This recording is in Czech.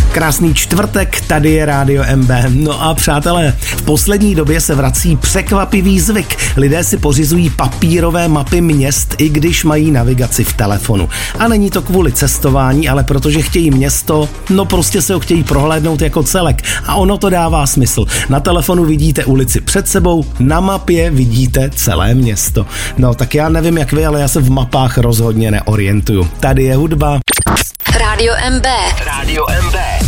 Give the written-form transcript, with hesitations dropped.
Krásný čtvrtek, tady je Rádio MB. No a přátelé, v poslední době se vrací překvapivý zvyk. Lidé si pořizují papírové mapy měst, i když mají navigaci v telefonu. A není to kvůli cestování, ale protože chtějí město, no prostě se ho chtějí prohlédnout jako celek. A ono to dává smysl. Na telefonu vidíte ulici před sebou, na mapě vidíte celé město. No tak já nevím jak vy, ale já se v mapách rozhodně neorientuju. Tady je hudba. Rádio MB. Rádio MB.